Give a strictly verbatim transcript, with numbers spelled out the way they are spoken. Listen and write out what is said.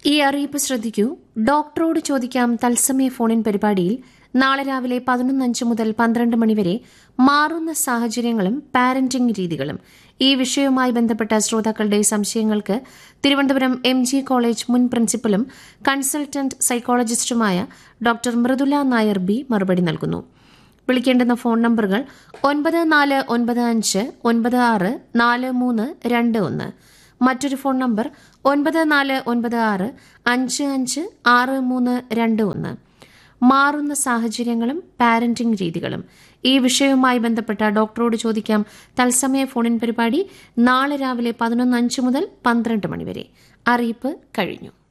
ഈ അറിയിപ്പ് ശ്രദ്ധിക്കൂ. ഡോക്ടറോട് ചോദിക്കാം തത്സമയ ഫോണിൻ പരിപാടിയിൽ നാളെ രാവിലെ പതിനൊന്നഞ്ച് മുതൽ പന്ത്രണ്ട് മണിവരെ മാറുന്ന സാഹചര്യങ്ങളും പാരന്റിംഗ് രീതികളും ഈ വിഷയവുമായി ബന്ധപ്പെട്ട ശ്രോതാക്കളുടെ സംശയങ്ങൾക്ക് തിരുവനന്തപുരം എം ജി കോളേജ് മുൻ പ്രിൻസിപ്പലും consultant സൈക്കോളജിസ്റ്റുമായ doctor Mridula Nair B മറുപടി നൽകുന്നു. വിളിക്കേണ്ടുന്ന ഫോൺ നമ്പറുകൾ ഒൻപത് നാല് ഒൻപത് അഞ്ച് ഒൻപത് ആറ് നാല് മൂന്ന് രണ്ട് ഒന്ന്. മറ്റൊരു ഫോൺ നമ്പർ ഒൻപത് നാല് ഒൻപത് ആറ് അഞ്ച് അഞ്ച് ആറ് മൂന്ന് രണ്ട് ഒന്ന്. മാറുന്ന സാഹചര്യങ്ങളും പാരന്റിംഗ് രീതികളും ഈ വിഷയവുമായി ബന്ധപ്പെട്ട ഡോക്ടറോട് ചോദിക്കാം തത്സമയ ഫോണിൻ പരിപാടി നാളെ രാവിലെ പതിനൊന്ന് അഞ്ച് മുതൽ പന്ത്രണ്ട് മണിവരെ. അറിയിപ്പ് കഴിഞ്ഞു.